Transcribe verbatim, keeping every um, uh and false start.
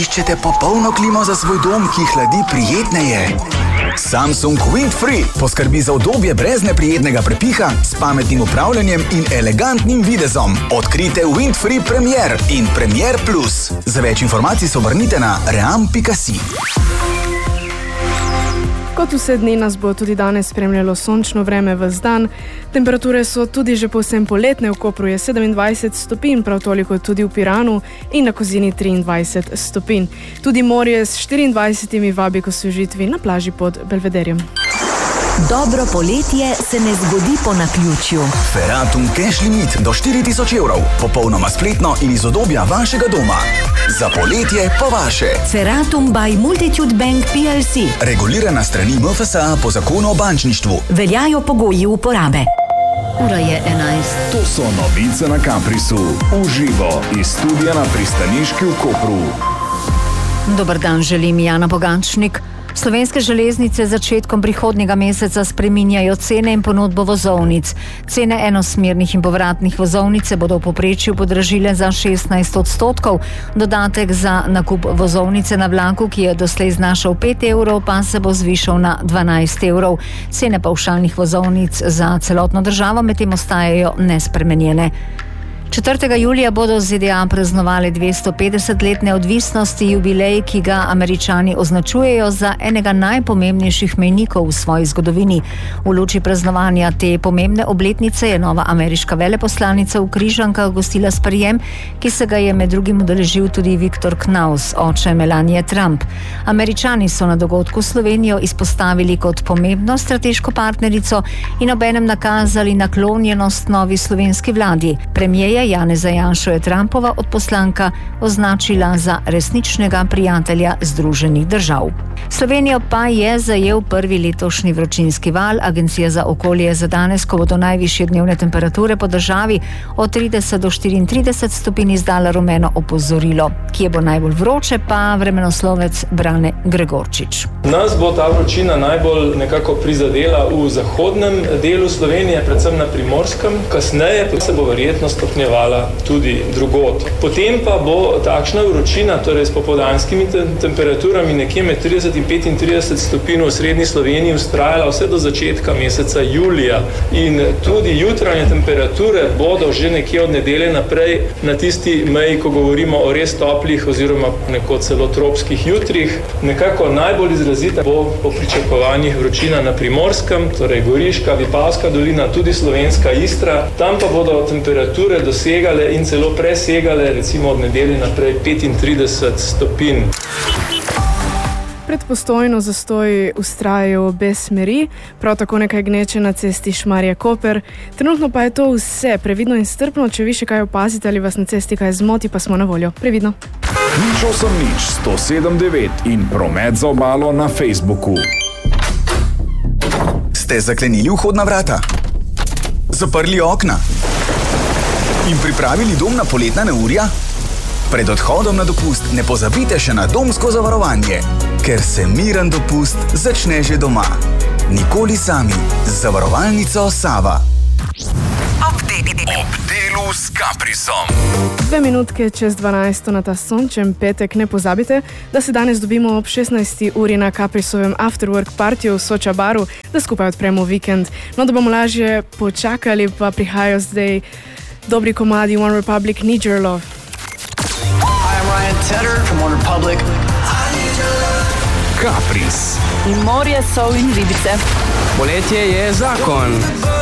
Iščete popolno klimo za svoj dom, ki hladi prijetneje? Samsung Windfree poskrbi za udobje brez neprijetnega prepiha, s pametnim upravljanjem in elegantnim videzom. Odkrite Windfree Premier in Premier Plus. Za več informacij se obrnite na ream pika si. Kot vse dni nas bo tudi danes spremljalo sončno vreme ves dan. Temperature so tudi že povsem poletne, v Kopru je sedemindvajset stopinj, prav toliko tudi v Piranu in na Kozini triindvajset stopinj. Tudi morje s štiriindvajsetimi vabi k osvežitvi na plaži pod Belvederjem. Dobro poletje se ne zgodi po naključju. Feratum Cash Limit do štiri tisoč evrov. Popolnoma spletno in iz udobja vašega doma. Za poletje po vaše. Feratum by Multitude Bank P L C. Regulirana strani M F S A po zakonu o bančništvu. Veljajo pogoji uporabe. Ura je enajst. To so novice na Caprisu. Uživo iz studia na pristaniški v Kopru. Dober dan, želim Jana Pogačnik. Slovenske železnice začetkom prihodnjega meseca spreminjajo cene in ponudbo vozovnic. Cene enosmernih in povratnih vozovnic se bodo v povprečju podražile za šestnajst odstotkov. Dodatek za nakup vozovnice na vlaku, ki je doslej znašal pet evrov, pa se bo zvišal na dvanajst evrov. Cene pavšalnih vozovnic za celotno državo medtem ostajajo nespremenjene. četrtega julija bodo Z D A praznovali dvesto petdeset let neodvisnosti, jubilej, ki ga Američani označujejo za enega najpomembnejših mejnikov v svoji zgodovini. V luči praznovanja te pomembne obletnice je nova ameriška veleposlanica v Križankah gostila sprejem, ki se ga je med drugim udeležil tudi Viktor Knaus, oče Melanie Trump. Američani so na dogodku Slovenijo izpostavili kot pomembno strateško partnerico in obenem nakazali naklonjenost novi slovenski vladi. Premijer Janeza Janšo je Trumpova odposlanka označila za resničnega prijatelja Združenih držav. Slovenijo pa je zajel prvi letošnji vročinski val. Agencija za okolje je za danes, ko bodo najvišje dnevne temperature po državi od trideset do štiriintrideset stopinj, izdala rumeno opozorilo. Kje bo najbolj vroče, pa vremenoslovec Brane Gregorčič. Nas bo ta vročina najbolj nekako prizadela v zahodnem delu Slovenije, predvsem na Primorskem, kasneje pa se bo verjetno stopnjevala tudi drugod. Potem pa bo takšna vročina, torej s popoldanskimi temperaturami nekje med trideset in petintrideset stopinj v srednji Sloveniji vztrajala vse do začetka meseca julija. In tudi jutranje temperature bodo že nekje od nedelje naprej na tisti meji, ko govorimo o res toplih oziroma neko celo tropskih jutrih. Nekako najbolj izrazita bo po pričakovanjih vročina na Primorskem, torej Goriška, Vipavska dolina, tudi slovenska Istra. Tam pa bodo temperature dosegale in celo presegale recimo od nedelje naprej petintrideset stopinj. Pred Postojno zastoj vztrajajo obe smeri, prav tako nekaj gneče na cesti Šmarje-Koper. Trenutno pa je to vse. Previdno in strpno, če vi še kaj opazite ali vas na cesti kaj zmoti, pa smo na voljo. Previdno. Nič osem nič sto sedem devet in promet za obalo na Facebooku. Ste zaklenili vhodna vrata? Zaprli okna? In pripravili dom na poletna neurja? Pred odhodom na dopust ne pozabite še na domsko zavarovanje, ker se miren dopust začne že doma. Nikoli sami. Z zavarovalnico Sava. Ob delu s Caprisom. Dve minutke čez dvanajsto na ta sončen petek. Ne pozabite, da se danes dobimo ob šestnajsti uri na Caprisovem afterwork partiju v Soča baru, da skupaj odpremo vikend. No, da bomo lažje počakali, pa prihajajo zdaj dobri komadi One Republic, Need Your Love. Ryan Tedder from One Republic. Capris. In morje, sol in ribice. Poletje je zakon.